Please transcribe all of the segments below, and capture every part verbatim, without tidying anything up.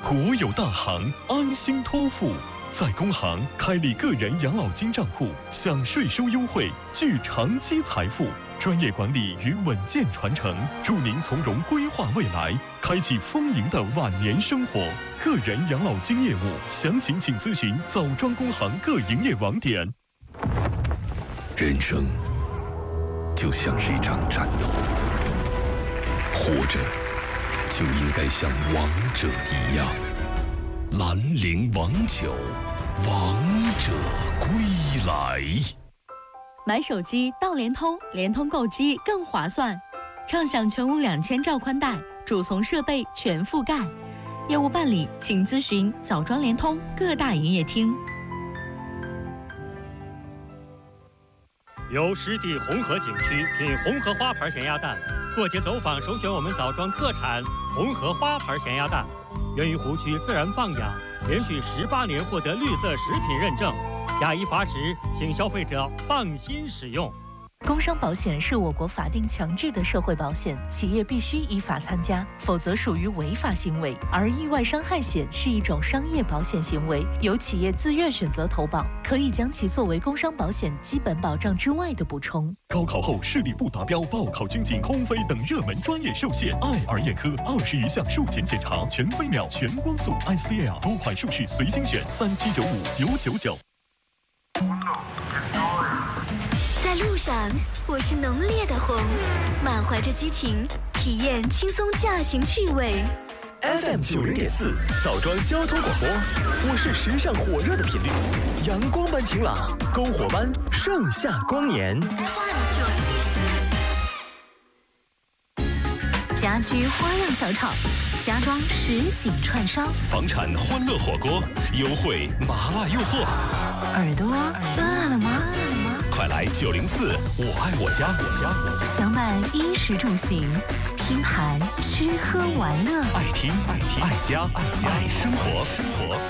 国有大行安心托付，在工行开立个人养老金账户，享税收优惠，聚长期财富。专业管理与稳健传承，助您从容规划未来，开启丰盈的晚年生活。个人养老金业务详情请咨询枣庄工行各营业网点。 人生就像是一场战斗，活着就应该像王者一样。兰陵王酒，王者归来。 买手机到联通，联通购机更划算，畅享全屋两千兆宽带，主从设备全覆盖。业务办理，请咨询枣庄联通各大营业厅。 由湿地红河景区品红河花牌咸鸭蛋，过节走访首选我们枣庄特产红河花牌咸鸭蛋，源于湖区自然放养，连续十八年获得绿色食品认证。假一罚十，请消费者放心使用。 工伤保险是我国法定强制的社会保险，企业必须依法参加，否则属于违法行为。而意外伤害险是一种商业保险行为，由企业自愿选择投保，可以将其作为工伤保险基本保障之外的补充。 高考后视力不达标，报考军警、空飞等热门专业受限。爱尔眼科二十余项术前检查，全飞秒、全光速 I C L 多款术式随心选，三七九五九九九。 在路上，我是浓烈的红，满怀着激情，体验轻松驾行趣味。 F M 九零点四，枣庄交通广播，我是时尚火热的频率，阳光般晴朗，篝火般盛夏光年。 F M 九零点四， 家居花样小炒，家装实景串烧， 房产欢乐火锅，优惠麻辣诱惑。 耳朵饿了吗？ 快来九零四，我爱我家，我家我家。 享满衣食住行，拼盘吃喝玩乐， 爱听爱听爱家爱家爱生活生活。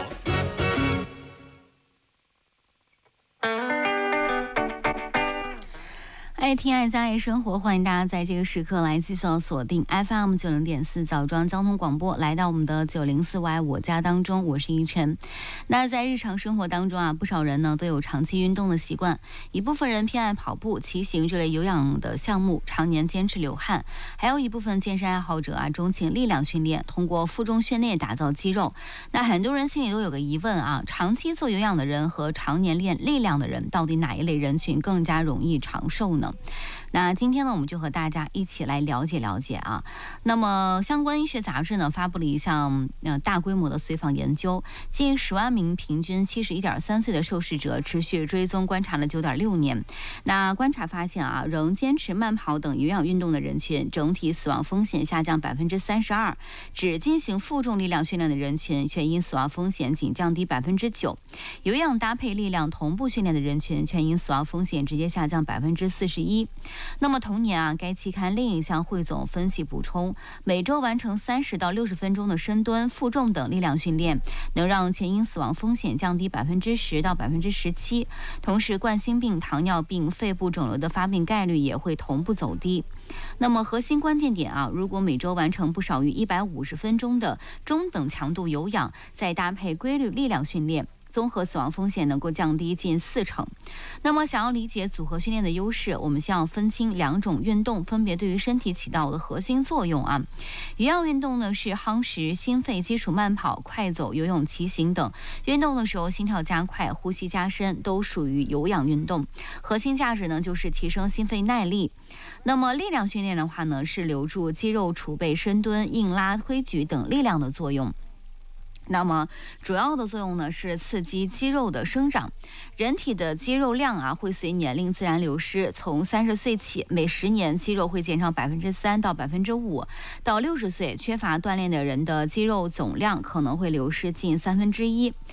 爱听爱家爱生活，欢迎大家在这个时刻来继续锁定 F M 九零点四枣庄交通广播，来到我们的九零四我爱我家当中，我是依晨。那在日常生活当中啊，不少人呢都有长期运动的习惯，一部分人偏爱跑步、骑行这类有氧的项目，常年坚持流汗；还有一部分健身爱好者啊，钟情力量训练，通过负重训练打造肌肉。那很多人心里都有个疑问啊，长期做有氧的人和常年练力量的人，到底哪一类人群更加容易长寿呢？那今天呢，我们就和大家一起来了解了解啊。那么，相关医学杂志呢发布了一项呃大规模的随访研究，近十万名平均七十一点三岁的受试者持续追踪观察了九点六年。那观察发现啊，仍坚持慢跑等有氧运动的人群，整体死亡风险下降百分之三十二；只进行负重力量训练的人群，却因死亡风险仅降低百分之九；有氧搭配力量同步训练的人群，却因死亡风险直接下降百分之四十一。那么同年啊，该期刊另一项汇总分析补充，每周完成三十到六十分钟的深蹲、负重等力量训练，能让全因死亡风险降低百分之十到百分之十七。同时，冠心病、糖尿病、肺部肿瘤的发病概率也会同步走低。那么核心关键点啊，如果每周完成不少于一百五十分钟的中等强度有氧，再搭配规律力量训练，综合死亡风险能够降低近四成。那么想要理解组合训练的优势，我们先要分清两种运动分别对于身体起到的核心作用啊。有氧运动呢是夯实心肺基础，慢跑、快走、游泳、骑行等运动的时候心跳加快、呼吸加深，都属于有氧运动。核心价值呢就是提升心肺耐力。那么力量训练的话呢，是留住肌肉储备、深蹲、硬拉、推举等力量的作用。那么主要的作用呢是刺激肌肉的生长。人体的肌肉量啊会随年龄自然流失，从三十岁起，每十年肌肉会减少百分之三到百分之五，到六十岁，缺乏锻炼的人的肌肉总量可能会流失近三分之一。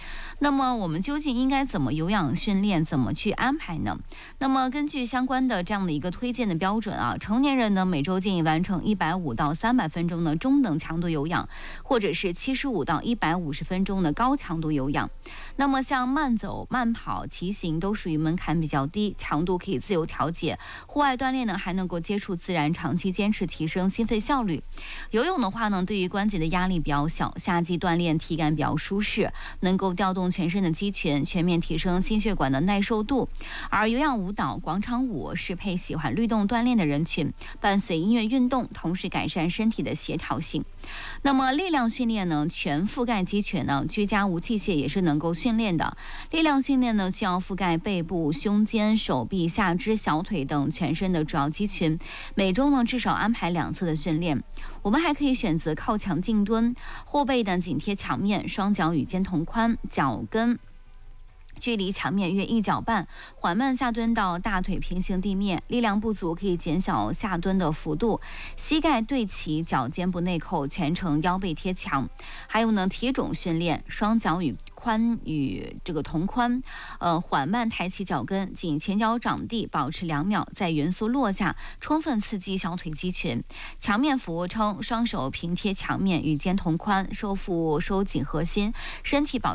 那么我们究竟应该怎么有氧训练，怎么去安排呢？那么根据相关的这样的一个推荐的标准啊，成年人呢每周建议完成一百五到三百分钟的中等强度有氧，或者是七十五到一百五十分钟的高强度有氧。那么像慢走、慢跑、骑行都属于门槛比较低，强度可以自由调节。户外锻炼呢还能够接触自然，长期坚持提升心肺效率。游泳的话呢，对于关节的压力比较小，夏季锻炼体感比较舒适，能够调动全身的肌群，全面提升心血管的耐受度。而有氧舞蹈、广场舞适配喜欢律动锻炼的人群，伴随音乐运动，同时改善身体的协调性。那么力量训练呢，全覆盖肌群呢，居家无器械也是能够训练的。力量训练呢，需要覆盖背部、胸肩、手臂、下肢、小腿等全身的主要肌群，每周呢至少安排两次的训练。我们还可以选择靠墙静蹲，后背呢紧贴墙面，双脚与肩同宽，脚跟距离墙面约一脚半，缓慢下蹲到大腿平行地面。力量不足可以减小下蹲的幅度，膝盖对齐，脚尖部内扣，全程腰背贴墙。还有呢，体踵训练，双脚与髋与这个同宽，呃，缓慢抬起脚跟，仅前脚掌地，保持两秒，再匀速落下，充分刺激小腿肌群。墙面俯卧撑，双手平贴墙面，与肩同宽，收腹收紧核心，身体保